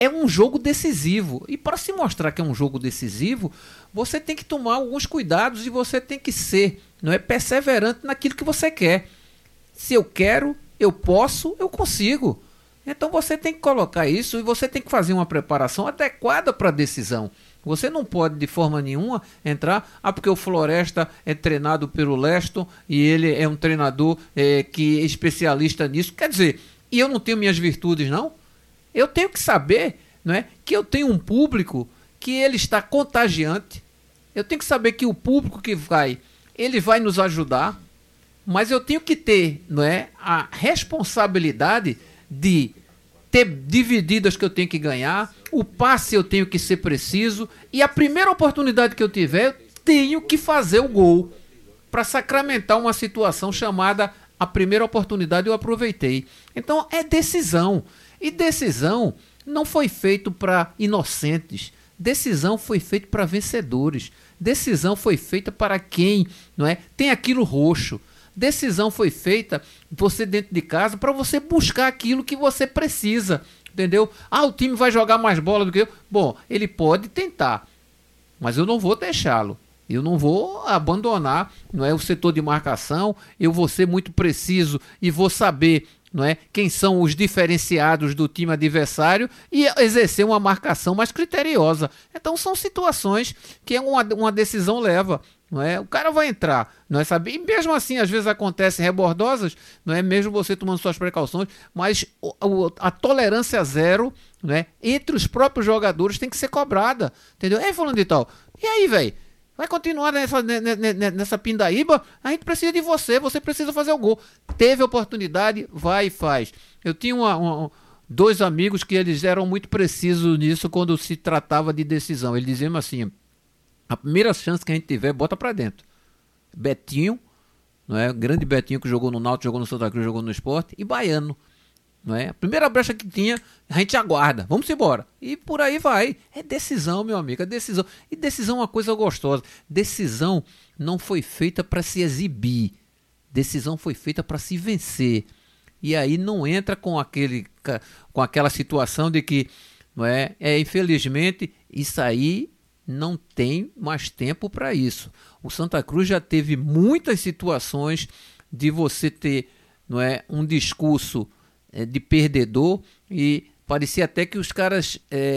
é um jogo decisivo. E para se mostrar que é um jogo decisivo, você tem que tomar alguns cuidados e você tem que ser, não é, perseverante naquilo que você quer. Se eu quero, eu posso, eu consigo. Então você tem que colocar isso e você tem que fazer uma preparação adequada para a decisão. Você não pode de forma nenhuma entrar, porque o Floresta é treinado pelo Leston e ele é um treinador que é especialista nisso. Quer dizer, e eu não tenho minhas virtudes, não? Eu tenho que saber, não é, que eu tenho um público que ele está contagiante. Eu tenho que saber que o público que vai, ele vai nos ajudar, mas eu tenho que ter, não é, a responsabilidade de ter divididas que eu tenho que ganhar, o passe eu tenho que ser preciso, e a primeira oportunidade que eu tiver, eu tenho que fazer o gol para sacramentar uma situação chamada a primeira oportunidade eu aproveitei. Então é decisão. E decisão não foi feito para inocentes. Decisão foi feita para vencedores. Decisão foi feita para quem, não é, tem aquilo roxo. Decisão foi feita, você dentro de casa, para você buscar aquilo que você precisa. Entendeu? O time vai jogar mais bola do que eu. Bom, ele pode tentar, mas eu não vou deixá-lo. Eu não vou abandonar, não é, o setor de marcação. Eu vou ser muito preciso e vou saber, não é, quem são os diferenciados do time adversário e exercer uma marcação mais criteriosa. Então são situações que uma decisão leva. Não é? O cara vai entrar, não é, sabe? E mesmo assim, às vezes acontecem rebordosas, não é, mesmo você tomando suas precauções, mas a tolerância zero, não é, entre os próprios jogadores tem que ser cobrada, entendeu? Fulano de tal, e aí, velho? Vai continuar nessa pindaíba? A gente precisa de você precisa fazer o gol. Teve oportunidade, vai e faz. Eu tinha dois amigos que eles eram muito precisos nisso quando se tratava de decisão. Eles diziam assim: a primeira chance que a gente tiver, bota pra dentro. Betinho, não é? O grande Betinho que jogou no Náutico, jogou no Santa Cruz, jogou no Sport, e Baiano. Não é? A primeira brecha que tinha, a gente aguarda. Vamos embora. E por aí vai. É decisão, meu amigo. É decisão. E decisão é uma coisa gostosa. Decisão não foi feita para se exibir. Decisão foi feita para se vencer. E aí não entra com aquela situação de que, não é? Infelizmente, isso aí não tem mais tempo para isso. O Santa Cruz já teve muitas situações de você ter, não é, um discurso de perdedor, e parecia até que os caras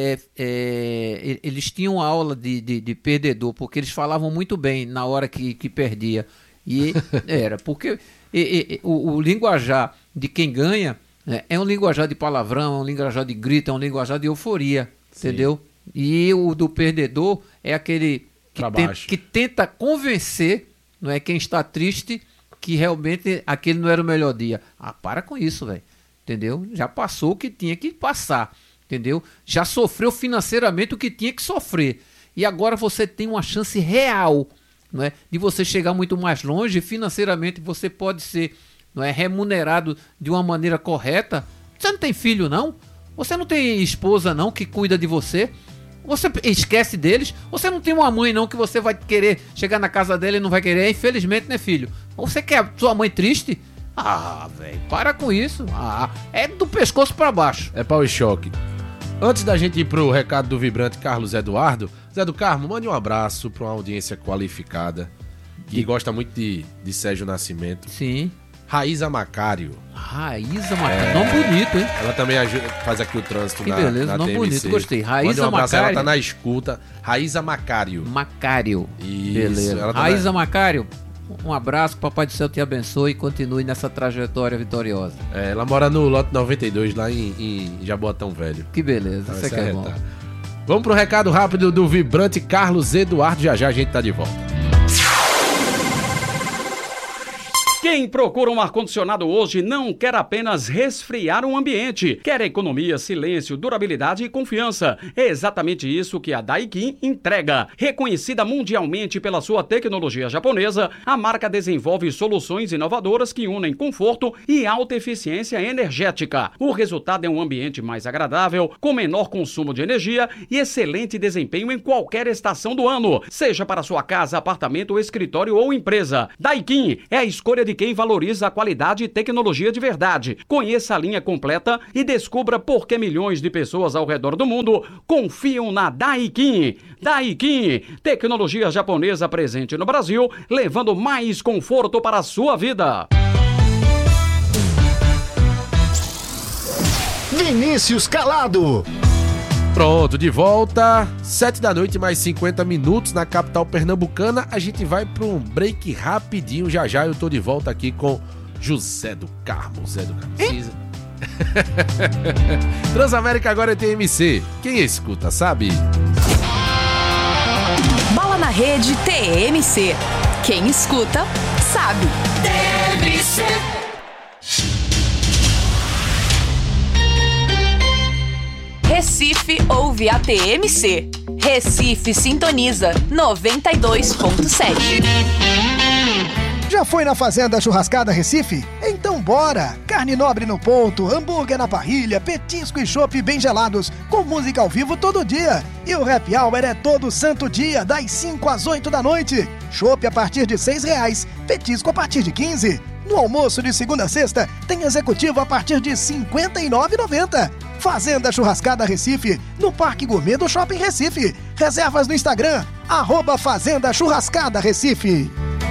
eles tinham aula de perdedor, porque eles falavam muito bem na hora que perdia. E era porque o linguajar de quem ganha é um linguajar de palavrão, é um linguajar de grito, é um linguajar de euforia. Sim. Entendeu? E o do perdedor é aquele que tenta convencer, não é, quem está triste, que realmente aquele não era o melhor dia. Para com isso, velho. Entendeu? Já passou o que tinha que passar. Entendeu? Já sofreu financeiramente o que tinha que sofrer. E agora você tem uma chance real, não é, de você chegar muito mais longe. Financeiramente você pode ser, não é, remunerado de uma maneira correta. Você não tem filho, não? Você não tem esposa, não, que cuida de você? Você esquece deles? Você não tem uma mãe, não, que você vai querer chegar na casa dela e não vai querer? Infelizmente, né, filho? Você quer sua mãe triste? Velho, para com isso. É do pescoço pra baixo. É pau e choque. Antes da gente ir pro recado do vibrante Carlos Eduardo, Zé do Carmo, mande um abraço pra uma audiência qualificada que gosta muito de Sérgio Nascimento. Sim. Raíza Macário. Raíza Macário, nome bonito, hein? Ela também faz aqui o trânsito que beleza, na nome TMC. Bonito, gostei. Raíza um abraço, Macário. Ela tá na escuta. Raíza Macário. Macário. Isso. Beleza. Raíza Macário, um abraço, que o Papai do Céu te abençoe e continue nessa trajetória vitoriosa. Ela mora no lote 92, lá em Jaboatão Velho. Que beleza, isso aqui é bom. Vamos pro recado rápido do vibrante Carlos Eduardo, já a gente tá de volta. Quem procura um ar-condicionado hoje não quer apenas resfriar um ambiente, quer economia, silêncio, durabilidade e confiança. É exatamente isso que a Daikin entrega. Reconhecida mundialmente pela sua tecnologia japonesa, a marca desenvolve soluções inovadoras que unem conforto e alta eficiência energética. O resultado é um ambiente mais agradável, com menor consumo de energia e excelente desempenho em qualquer estação do ano, seja para sua casa, apartamento, escritório ou empresa. Daikin é a escolha de de quem valoriza a qualidade e tecnologia de verdade. Conheça a linha completa e descubra por que milhões de pessoas ao redor do mundo confiam na Daikin. Daikin, tecnologia japonesa presente no Brasil, levando mais conforto para a sua vida. Vinícius Calado. Pronto, de volta, 7 da noite, mais 50 minutos na capital pernambucana. A gente vai para um break rapidinho, já já eu tô de volta aqui com José do Carmo. Zé do Carmo. Transamérica agora é TMC. Quem escuta, sabe? Bola na rede TMC. Quem escuta, sabe. TMC. Recife ouve a TMC. Recife sintoniza 92.7. Já foi na Fazenda Churrascada Recife? Então bora! Carne nobre no ponto, hambúrguer na parrilha, petisco e chopp bem gelados, com música ao vivo todo dia. E o happy hour é todo santo dia, das 5 às 8 da noite. Chopp a partir de R$6, petisco a partir de 15. No almoço de segunda a sexta, tem executivo a partir de R$ 59,90. Fazenda Churrascada Recife, no Parque Gourmet do Shopping Recife. Reservas no Instagram, @Fazenda Churrascada Recife.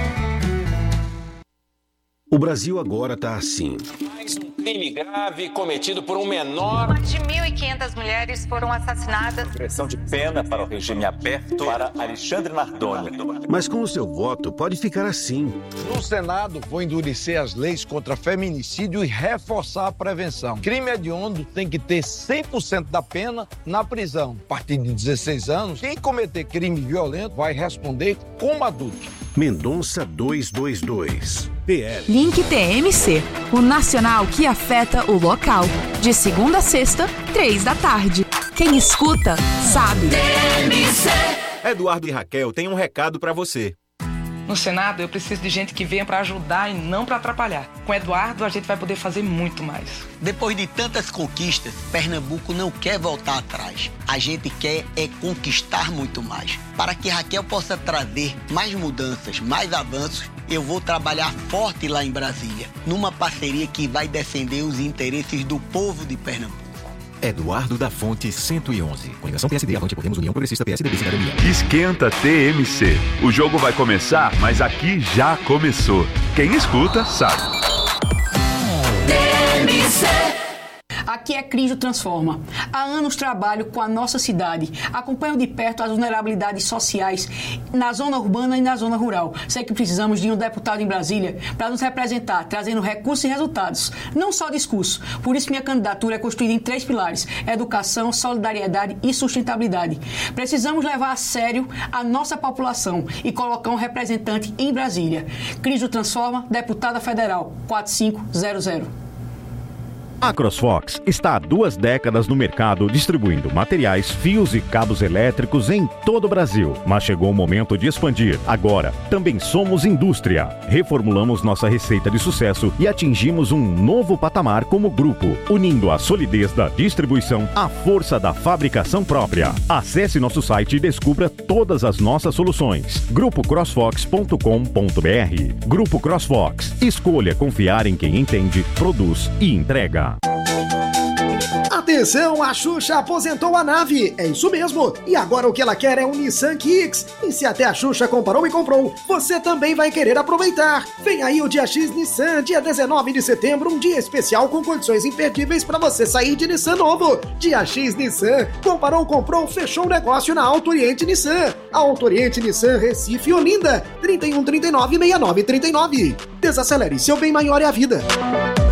O Brasil agora tá assim. Mais um crime grave cometido por um menor. Mais de 1.500 mulheres foram assassinadas. Pressão de pena para o regime aberto para Alexandre Nardoni. Mas com o seu voto pode ficar assim. No Senado, vou endurecer as leis contra feminicídio e reforçar a prevenção. Crime hediondo tem que ter 100% da pena na prisão. A partir de 16 anos, quem cometer crime violento vai responder como adulto. Mendonça 222. PL. Link TMC, o nacional que afeta o local. De segunda a sexta, 3 da tarde. Quem escuta, sabe. TMC. Eduardo e Raquel têm um recado para você. No Senado, eu preciso de gente que venha para ajudar e não para atrapalhar. Com Eduardo, a gente vai poder fazer muito mais. Depois de tantas conquistas, Pernambuco não quer voltar atrás. A gente quer é conquistar muito mais. Para que Raquel possa trazer mais mudanças, mais avanços, eu vou trabalhar forte lá em Brasília, numa parceria que vai defender os interesses do povo de Pernambuco. Eduardo da Fonte 111. Coligação PSD, Avante, Podemos, União Progressista, PSDB, Cidadania. Esquenta TMC. O jogo vai começar, mas aqui já começou. Quem escuta, sabe. TMC. Aqui é Crijo Transforma. Há anos trabalho com a nossa cidade. Acompanho de perto as vulnerabilidades sociais na zona urbana e na zona rural. Sei que precisamos de um deputado em Brasília para nos representar, trazendo recursos e resultados, não só discurso. Por isso minha candidatura é construída em 3 pilares: educação, solidariedade e sustentabilidade. Precisamos levar a sério a nossa população e colocar um representante em Brasília. Crijo Transforma, deputada federal 4500. A CrossFox está há 2 décadas no mercado distribuindo materiais, fios e cabos elétricos em todo o Brasil. Mas chegou o momento de expandir. Agora, também somos indústria. Reformulamos nossa receita de sucesso e atingimos um novo patamar como grupo, unindo a solidez da distribuição à força da fabricação própria. Acesse nosso site e descubra todas as nossas soluções. grupocrossfox.com.br. Grupo CrossFox. Escolha confiar em quem entende, produz e entrega. Atenção, a Xuxa aposentou a nave. É isso mesmo. E agora o que ela quer é um Nissan Kicks. E se até a Xuxa comparou e comprou, você também vai querer aproveitar. Vem aí o Dia X Nissan, dia 19 de setembro, um dia especial com condições imperdíveis para você sair de Nissan novo. Dia X Nissan. Comparou, comprou, fechou o negócio na Auto Oriente Nissan. Auto Oriente Nissan, Recife e Olinda. 3139-6939. Desacelere, seu bem maior é a vida.